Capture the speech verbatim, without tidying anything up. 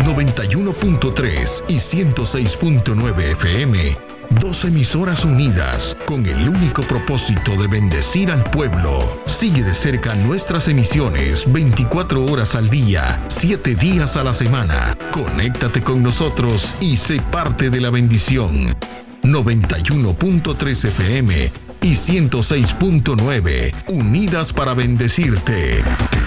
noventa y uno punto tres y ciento seis punto nueve F M. Dos emisoras unidas con el único propósito de bendecir al pueblo. Sigue de cerca nuestras emisiones veinticuatro horas al día, siete días a la semana. Conéctate con nosotros y sé parte de la bendición. noventa y uno punto tres F M y ciento seis punto nueve, unidas para bendecirte.